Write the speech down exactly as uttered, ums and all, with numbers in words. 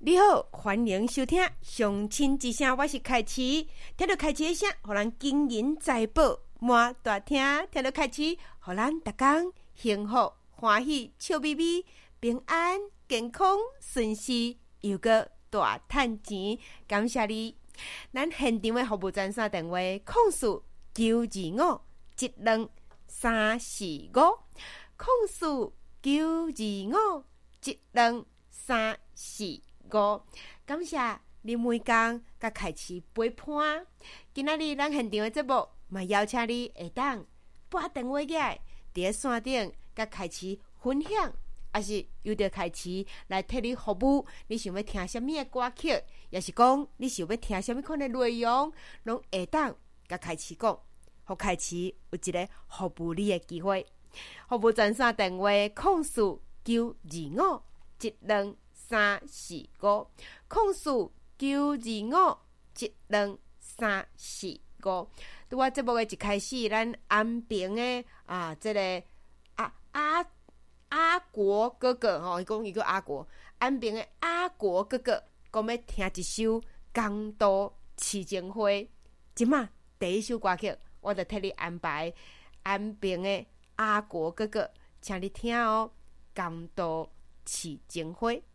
你好，欢迎收听相亲之声，我是凯琪。听到凯琪的声，互咱金银财宝满大厅；听到凯琪，互咱逐天幸福欢喜、笑眯眯、平安健康顺遂，又个大赚钱。感谢你！咱现场的服务专线电话：空四九二五一两三四五，空四九二五一两三四五。感谢你每工甲开启陪伴。今仔日咱现场的节目，嘛邀请你下当拨电话起来，伫咧线顶甲开启分享，还是由着开启来替你服务。你想要听什么的歌曲，也是讲你想要听什么款的内容，拢下当甲开启讲，互开启有一个服务你的机会。服务专线电话：空四九二五一两三四五，空四九二五一两三四五。伫我节目的一开始，咱安平的啊，这个啊阿阿国哥哥吼，伊讲伊叫阿国，安平的阿国哥哥，讲要听一首《江都市情花》。即马第一首歌曲，我就替你安排安平的阿国哥哥，请你听哦，《江都市情花》。